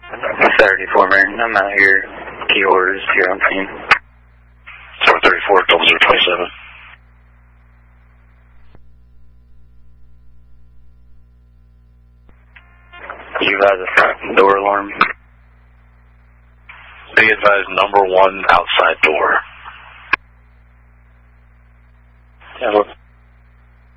Saturday 4, man. I'm out here. Key orders here on scene. 434, 0027. You advise the front door alarm. Be advised, number 1 outside door. Yeah,